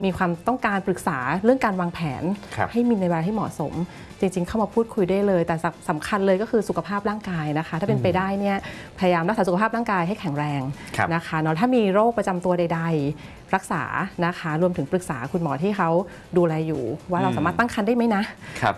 มีความต้องการปรึกษาเรื่องการวางแผนให้มีในเวลาที่เหมาะสมจริงๆเข้ามาพูดคุยได้เลยแต่สำคัญเลยก็คือสุขภาพร่างกายนะคะถ้าเป็นไปได้เนี่ยพยายามรักษาสุขภาพร่างกายให้แข็งแรงนะคะเนาะถ้ามีโรคประจำตัวใดๆรักษานะคะรวมถึงปรึกษาคุณหมอที่เขาดูแลอยู่ว่าเราสามารถตั้งครรภ์ได้ไหมนะ